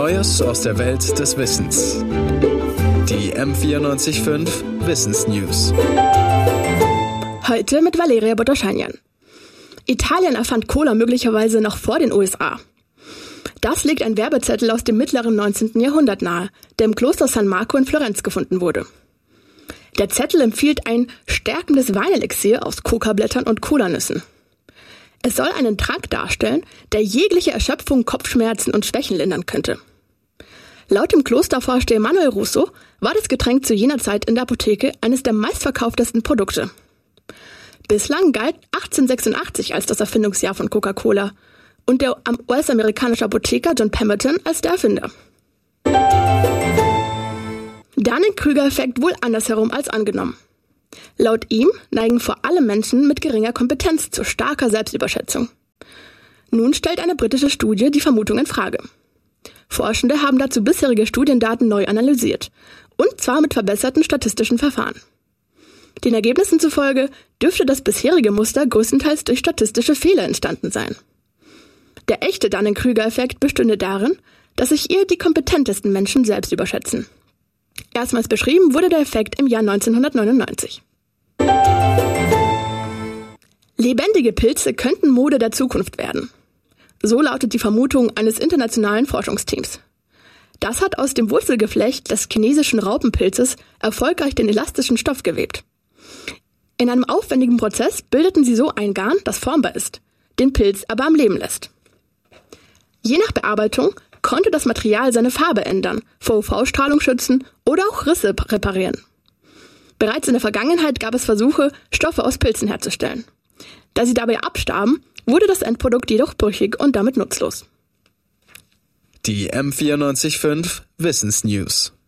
Neues aus der Welt des Wissens. Die M94.5 Wissensnews. Heute mit Valeria Botoschanian. Italien erfand Cola möglicherweise noch vor den USA. Das legt ein Werbezettel aus dem mittleren 19. Jahrhundert nahe, der im Kloster San Marco in Florenz gefunden wurde. Der Zettel empfiehlt ein stärkendes Weinelixier aus Kokablättern und Kolanüssen. Es soll einen Trank darstellen, der jegliche Erschöpfung, Kopfschmerzen und Schwächen lindern könnte. Laut dem Klostervorsteher Manuel Russo war das Getränk zu jener Zeit in der Apotheke eines der meistverkauftesten Produkte. Bislang galt 1886 als das Erfindungsjahr von Coca-Cola und der US-amerikanische Apotheker John Pemberton als der Erfinder. Dunning-Kruger-Effekt wohl andersherum als angenommen. Laut ihm neigen vor allem Menschen mit geringer Kompetenz zu starker Selbstüberschätzung. Nun stellt eine britische Studie die Vermutung in Frage. Forschende haben dazu bisherige Studiendaten neu analysiert, und zwar mit verbesserten statistischen Verfahren. Den Ergebnissen zufolge dürfte das bisherige Muster größtenteils durch statistische Fehler entstanden sein. Der echte Dunning-Kruger-Effekt bestünde darin, dass sich eher die kompetentesten Menschen selbst überschätzen. Erstmals beschrieben wurde der Effekt im Jahr 1999. Lebendige Pilze könnten Mode der Zukunft werden. So lautet die Vermutung eines internationalen Forschungsteams. Das hat aus dem Wurzelgeflecht des chinesischen Raupenpilzes erfolgreich den elastischen Stoff gewebt. In einem aufwendigen Prozess bildeten sie so ein Garn, das formbar ist, den Pilz aber am Leben lässt. Je nach Bearbeitung konnte das Material seine Farbe ändern, vor UV-Strahlung schützen oder auch Risse reparieren. Bereits in der Vergangenheit gab es Versuche, Stoffe aus Pilzen herzustellen. Da sie dabei abstarben, wurde das Endprodukt jedoch brüchig und damit nutzlos. Die M94.5 Wissensnews.